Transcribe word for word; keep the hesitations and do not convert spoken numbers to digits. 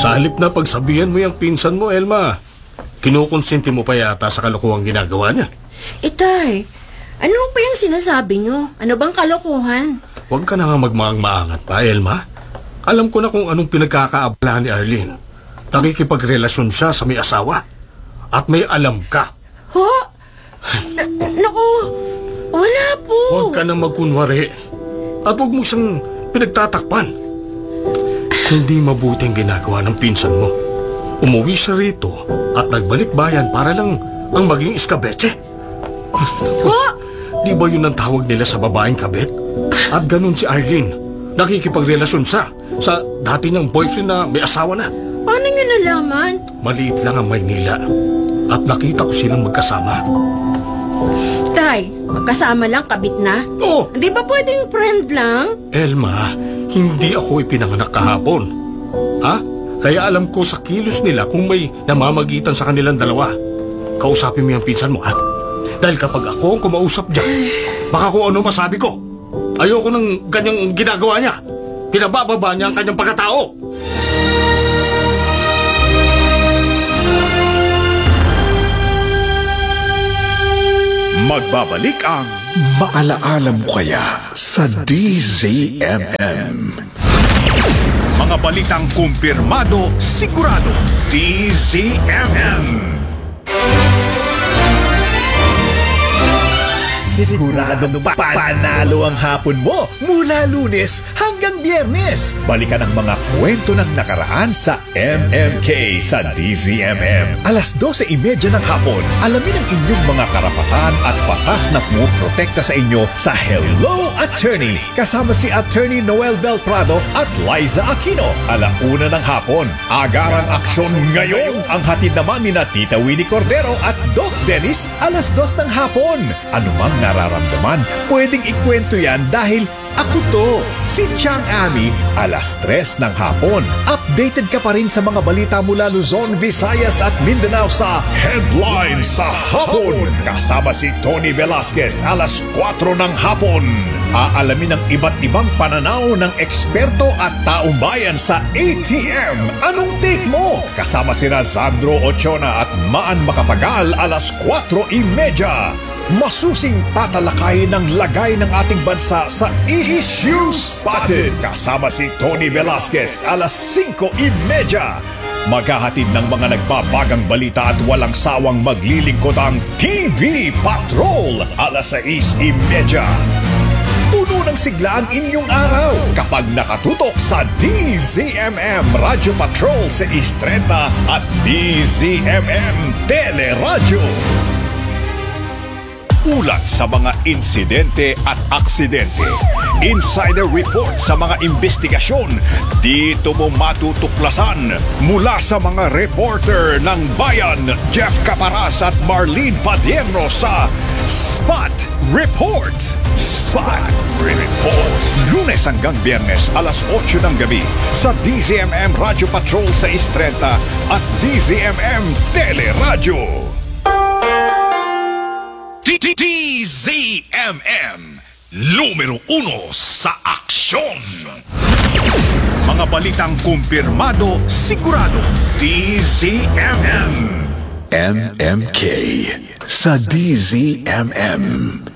Sa halip na pagsabihan mo yung pinsan mo, Elma, kinukonsente mo pa yata sa kalokohang ginagawa niya. Itay, ano pa yung sinasabi nyo? Ano bang kalokohan? Huwag ka na nga magmaang-maangat pa, Elma. Alam ko na kung anong pinagkakaabalahan ni Arlene. Nakikipagrelasyon siya sa may asawa. At may alam ka. Ho? Naku, wala po. Huwag ka na magkunwari. At huwag mo siyang pinagtatakpan. Hindi mabuti ang ginagawa ng pinsan mo. Umuwi siya rito at nagbalik bayan para lang ang maging iskabetse. Ho? Di ba yun ang tawag nila sa babaeng kabet? At ganun si Arlene. Nakikipagrelasyon siya sa dati niyang boyfriend na may asawa na. Paano niyo nalaman? Maliit lang ang Maynila. At nakita ko silang magkasama. Tay, magkasama lang, kabit na? Oo. Di ba pwedeng friend lang? Elma, hindi ako ipinanganak kahapon. Ha? Kaya alam ko sa kilos nila kung may namamagitan sa kanilang dalawa. Kausapin mo yung pinsan mo, ha? Dahil kapag ako ang kumausap dyan, baka kung ano masabi ko. Ayoko ng ganyang ginagawa niya. Pinabababa niya ang kanyang pagkatao. Magbabalik ang Maalaala Mo Kaya sa D Z M M. Mga balitang kumpirmado, sigurado, D Z M M. Siguradong pa panalo ang hapon mo mula Lunes hanggang Biyernes. Balikan ang mga kwento ng nakaraan sa M M K sa D Z M M. Alas dose trenta ng hapon, alamin ang inyong mga karapatan at batas na pumoprotekta sa inyo sa Hello Attorney. Kasama si Attorney Noel Del Prado at Liza Aquino. Alauna ng hapon, agarang aksyon ngayon. Ang hatid naman ni na Tita Winnie Cordero at Doc Dennis alas dos ng hapon. Anumang nararamdaman, pwedeng ikwento yan dahil ako to, si Chang Ami, alas tres ng hapon. Updated ka pa rin sa mga balita mula Luzon, Visayas at Mindanao sa Headline sa Hapon. Kasama si Tony Velasquez, alas kwatro ng hapon. Aalamin ang iba't ibang pananaw ng eksperto at taong bayan sa A T M. Anong take mo? Kasama sina Sandro Ochona at Maan Makapagal, alas kwatro trenta. Masusing tatalakayin ng lagay ng ating bansa sa Issue Spotted. Kasama si Tony Velasquez, alas singko trenta. Maghahatid ng mga nagbabagang balita at walang sawang maglilingkod ang T V Patrol, alas sais trenta. Puno ng sigla ang inyong araw kapag nakatutok sa D Z M M Radio Patrol sa sais trenta at D Z M M Teleradyo. Ulat sa mga insidente at aksidente. Insider report sa mga investigasyon. Dito mo matutuklasan mula sa mga reporter ng Bayan, Jeff Caparas at Marlene Padierno sa Spot Report. Spot Report. Lunes hanggang Biyernes, alas otso ng gabi sa D Z M M Radio Patrol sa sais trenta at D Z M M Teleradyo. D Z M M, numero uno sa aksyon. Mga balitang kumpirmado, sigurado, D Z M M. M M K sa D Z M M.